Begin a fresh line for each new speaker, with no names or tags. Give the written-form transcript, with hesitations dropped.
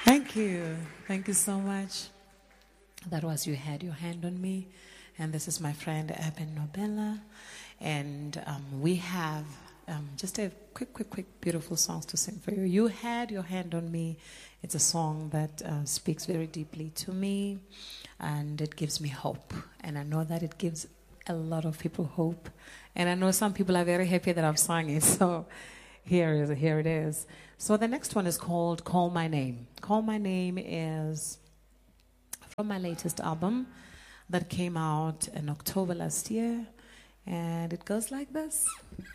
Thank you. Thank you so much. That was You Had Your Hand on Me. And this is my friend Eben Nobella. And we have just a quick, beautiful songs to sing for you. You Had Your Hand on Me. It's a song that speaks very deeply to me. And it gives me hope. And I know that it gives a lot of people hope. And I know some people are very happy that I've sung it. So here it is. So the next one is called Call My Name. Call My Name is from my latest album that came out in October last year. And it goes like this.